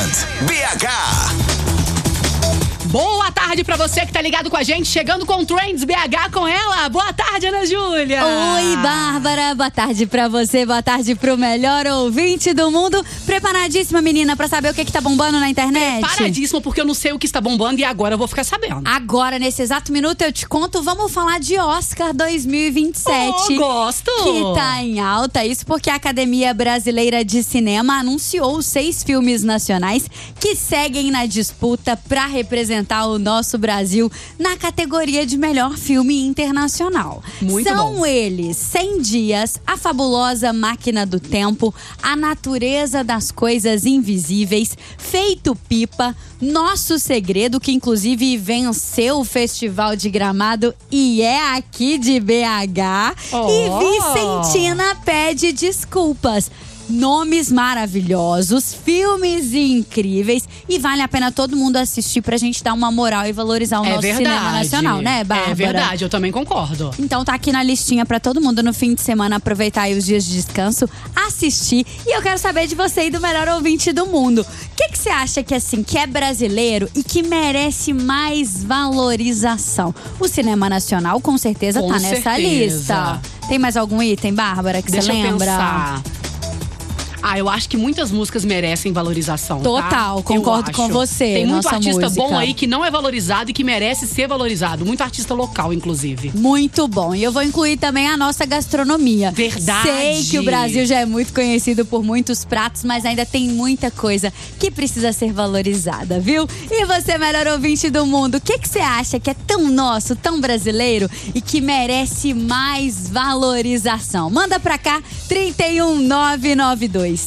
Trend BH. Boa tarde pra você que tá ligado com a gente, chegando com o Trends BH com ela. Boa tarde, Ana Júlia. Oi, Bárbara. Boa tarde pra você, boa tarde pro melhor ouvinte do mundo. Preparadíssima, menina, pra saber o que tá bombando na internet? Preparadíssima, porque eu não sei o que está bombando e agora eu vou ficar sabendo. Agora, nesse exato minuto, eu te conto, vamos falar de Oscar 2027. Oh, gosto! Que tá em alta, isso porque a Academia Brasileira de Cinema anunciou 6 filmes nacionais que seguem na disputa pra representar o nosso Brasil na categoria de melhor filme internacional. Muito São bom. eles 100 Dias, A Fabulosa Máquina do Tempo, A Natureza das Coisas Invisíveis, Feito Pipa, Nosso Segredo, que inclusive venceu o Festival de Gramado e é aqui de BH, e Vicentina Pede Desculpas. Nomes maravilhosos, filmes incríveis e vale a pena todo mundo assistir pra gente dar uma moral e valorizar o nosso cinema nacional, né, Bárbara? É verdade, eu também concordo. Então tá aqui na listinha pra todo mundo no fim de semana aproveitar aí os dias de descanso, assistir. E eu quero saber de você e do melhor ouvinte do mundo. O que você acha que assim, que é brasileiro e que merece mais valorização? O cinema nacional com certeza tá nessa lista. Tem mais algum item, Bárbara, que você lembra? Deixa eu pensar. Eu acho que muitas músicas merecem valorização. Total, tá? concordo com você. Tem muito nossa artista música. bom aí que não é valorizado e que merece ser valorizado. Muito artista local, inclusive. Muito bom. E eu vou incluir também a nossa gastronomia. Verdade. Sei que o Brasil já é muito conhecido por muitos pratos, mas ainda tem muita coisa que precisa ser valorizada, viu? E você, melhor ouvinte do mundo, o que você acha que é tão nosso, tão brasileiro e que merece mais valorização? Manda pra cá, 31992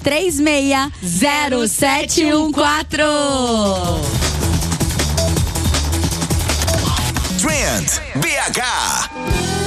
360714. Trend BH.